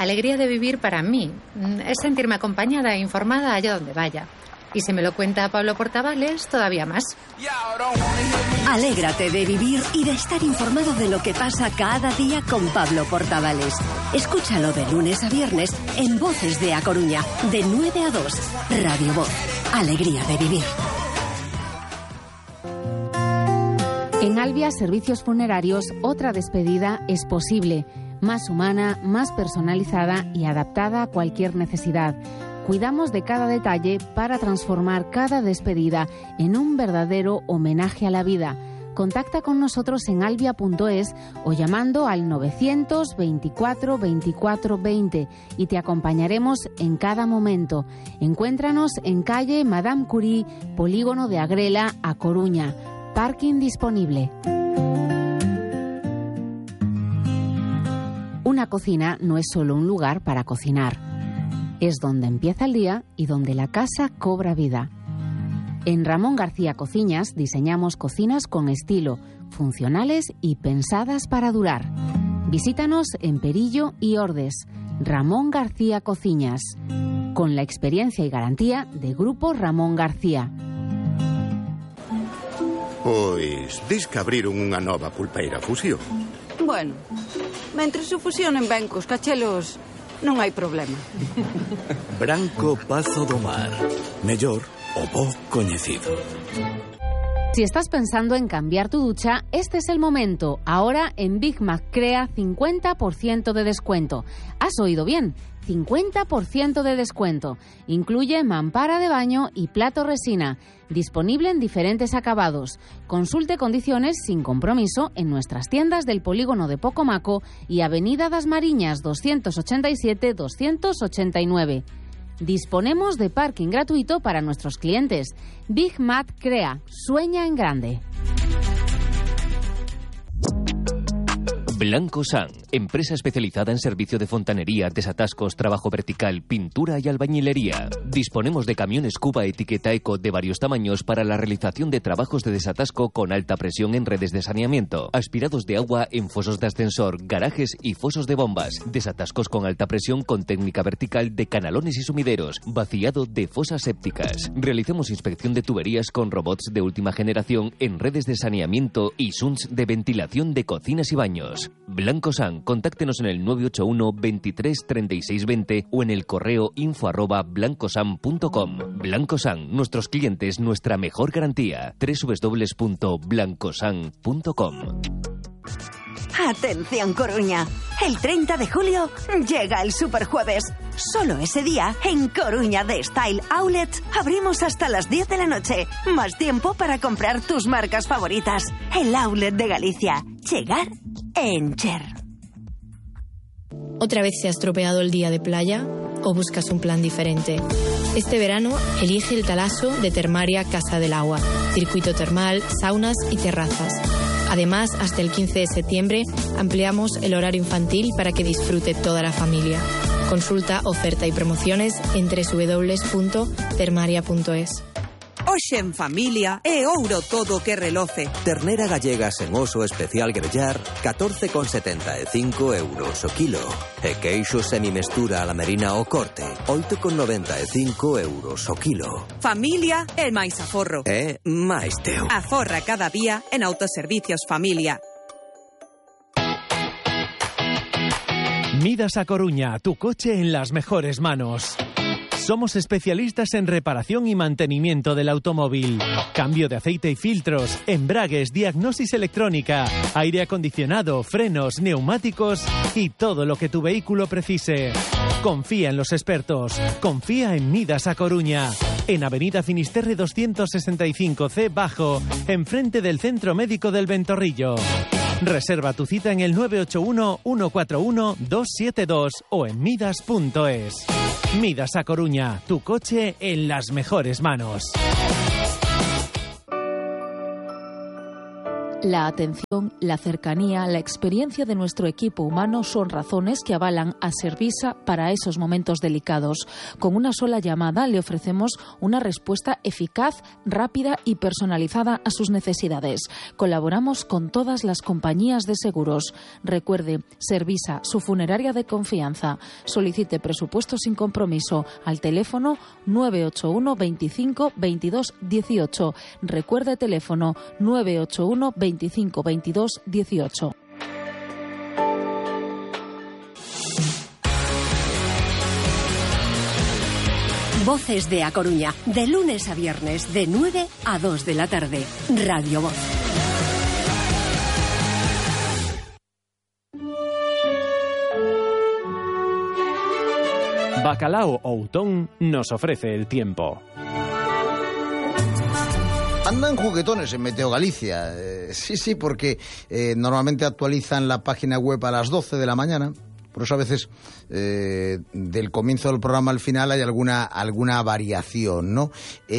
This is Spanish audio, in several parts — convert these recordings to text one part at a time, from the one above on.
alegría de vivir para mí es sentirme acompañada e informada allá donde vaya. Y si me lo cuenta Pablo Portavales, todavía más. Alégrate de vivir y de estar informado de lo que pasa cada día con Pablo Portavales. Escúchalo de lunes a viernes en Voces de A Coruña, de 9 a 2. Radio Voz. Alegría de vivir. En Albia Servicios Funerarios, otra despedida es posible. Más humana, más personalizada y adaptada a cualquier necesidad. Cuidamos de cada detalle para transformar cada despedida en un verdadero homenaje a la vida. Contacta con nosotros en albia.es o llamando al 924 24 20 y te acompañaremos en cada momento. Encuéntranos en calle Madame Curie, Polígono de Agrela, A Coruña. Parking disponible. Una cocina no es solo un lugar para cocinar. Es donde empieza el día y donde la casa cobra vida. En Ramón García Cocinas diseñamos cocinas con estilo, funcionales y pensadas para durar. Visítanos en Perillo y Ordes. Ramón García Cocinas, con la experiencia y garantía de Grupo Ramón García. Pois, dis que abriron unha nova pulpeira Fusión. Bueno, mentres se fusionen ben cos cachelos, non hai problema. Branco Pazo do Mar. Mellor o bo coñecido. Si estás pensando en cambiar tu ducha, este es el momento. Ahora en Big Mac Crea 50% de descuento. ¿Has oído bien? 50% de descuento. Incluye mampara de baño y plato resina. Disponible en diferentes acabados. Consulte condiciones sin compromiso en nuestras tiendas del Polígono de Pocomaco y Avenida das Mariñas 287-289. Disponemos de parking gratuito para nuestros clientes. Big Mac Crea. Sueña en grande. Blanco San, empresa especializada en servicio de fontanería, desatascos, trabajo vertical, pintura y albañilería. Disponemos de camiones Cuba etiqueta Eco de varios tamaños para la realización de trabajos de desatasco con alta presión en redes de saneamiento, aspirados de agua en fosos de ascensor, garajes y fosos de bombas, desatascos con alta presión con técnica vertical de canalones y sumideros, vaciado de fosas sépticas. Realizamos inspección de tuberías con robots de última generación en redes de saneamiento y SUNS de ventilación de cocinas y baños. Blanco San, contáctenos en el 981 23 36 20 o en el correo info@blancosan.com. Blanco San, nuestros clientes, nuestra mejor garantía. www.blancosan.com. Atención Coruña, el 30 de julio llega el Superjueves. Solo ese día, en Coruña de Style Outlet, abrimos hasta las 10 de la noche. Más tiempo para comprar tus marcas favoritas. El Outlet de Galicia. Llegar en Cher. ¿Otra vez se ha estropeado el día de playa o buscas un plan diferente? Este verano elige el Talaso de Termaria Casa del Agua. Circuito termal, saunas y terrazas. Además, hasta el 15 de septiembre ampliamos el horario infantil para que disfrute toda la familia. Consulta oferta y promociones en www.termaria.es. Hoxe en familia é ouro todo que reloce. Ternera gallega sen oso especial grellar, 14,75 euros o kilo. E queixo semimestura a la merina o corte, 8,95 euros o kilo. Familia é máis aforro. É máis teu. Aforra cada día en Autoservicios Familia. Midas A Coruña, tu coche en las mejores manos. Somos especialistas en reparación y mantenimiento del automóvil. Cambio de aceite y filtros, embragues, diagnosis electrónica, aire acondicionado, frenos, neumáticos y todo lo que tu vehículo precise. Confía en los expertos. Confía en Midas A Coruña. En Avenida Finisterre 265C Bajo, enfrente del Centro Médico del Ventorrillo. Reserva tu cita en el 981-141-272 o en midas.es. Midas A Coruña, tu coche en las mejores manos. La atención, la cercanía, la experiencia de nuestro equipo humano son razones que avalan a Servisa para esos momentos delicados. Con una sola llamada le ofrecemos una respuesta eficaz, rápida y personalizada a sus necesidades. Colaboramos con todas las compañías de seguros. Recuerde, Servisa, su funeraria de confianza. Solicite presupuesto sin compromiso al teléfono 981 25 22 18. Recuerde teléfono 981 25 22 18. Voces de A Coruña, de lunes a viernes, de 9 a 2 de la tarde. Radio Voz. Bacalao Outón nos ofrece el tiempo. Andan juguetones en Meteo Galicia. Sí, porque normalmente actualizan la página web a las 12 de la mañana. Por eso a veces del comienzo del programa al final hay alguna variación, ¿no?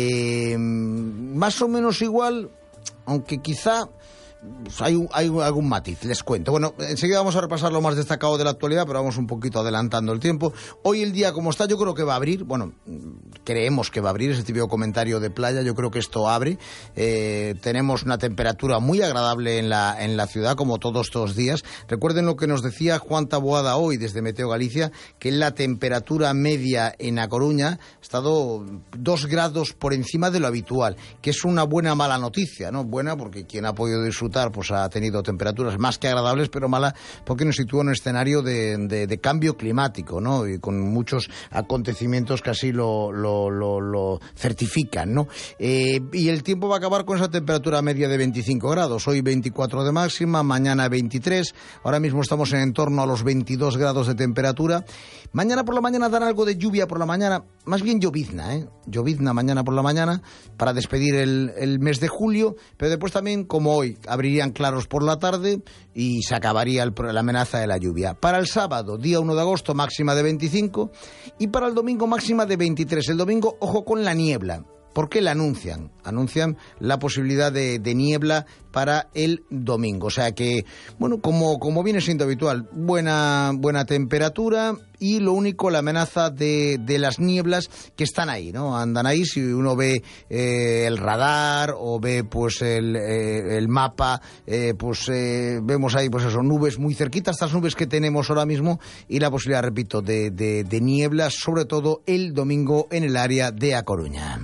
Más o menos igual, aunque quizá hay algún matiz, les cuento. Bueno, enseguida vamos a repasar lo más destacado de la actualidad, pero vamos un poquito adelantando el tiempo. Hoy el día como está, yo creo que va a abrir, bueno, creemos que va a abrir, ese típico comentario de playa, yo creo que esto abre. Tenemos una temperatura muy agradable en la ciudad, como todos estos días. Recuerden lo que nos decía Juan Taboada hoy desde Meteo Galicia, que la temperatura media en A Coruña ha estado 2 grados por encima de lo habitual, que es una buena mala noticia, ¿no? Buena porque quien ha podido disfrutar pues ha tenido temperaturas más que agradables, pero mala porque nos sitúa en un escenario de cambio climático, ¿no? Y con muchos acontecimientos que así lo certifican, ¿no? Y el tiempo va a acabar con esa temperatura media de 25 grados. Hoy 24 de máxima, mañana 23. Ahora mismo estamos en torno a los 22 grados de temperatura. Mañana por la mañana dará algo de lluvia por la mañana, más bien llovizna, llovizna mañana por la mañana para despedir el mes de julio, pero después también, como hoy, abrirían claros por la tarde y se acabaría la amenaza de la lluvia. Para el sábado, día 1 de agosto, máxima de 25 y para el domingo máxima de 23. El domingo, ojo con la niebla. ¿Por qué la anuncian? Anuncian la posibilidad de niebla para el domingo. O sea que, bueno, como viene siendo habitual, buena temperatura y lo único, la amenaza de las nieblas que están ahí, ¿no? Andan ahí, si uno ve el radar o ve pues el mapa, vemos ahí pues eso, nubes muy cerquitas, estas nubes que tenemos ahora mismo y la posibilidad, repito, de nieblas, sobre todo el domingo en el área de A Coruña.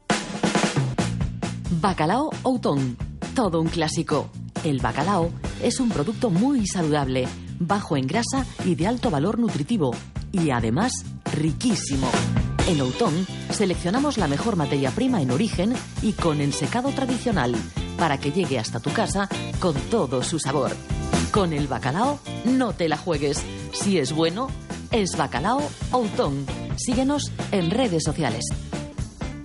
Bacalao Outón, todo un clásico. El bacalao es un producto muy saludable, bajo en grasa y de alto valor nutritivo, y además riquísimo. En Outón seleccionamos la mejor materia prima en origen y con ensecado tradicional, para que llegue hasta tu casa con todo su sabor. Con el bacalao no te la juegues. Si es bueno, es Bacalao Outón. Síguenos en redes sociales.